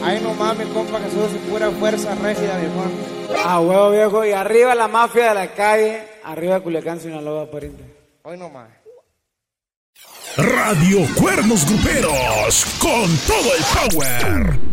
Ay, no mames, compa, que eso es pura fuerza rígida, viejón. Ah, huevo, viejo. Y arriba la mafia de la calle. Arriba Culiacán, Sinaloa, pariente. Hoy no más. Radio Cuernos Gruperos, con todo el power.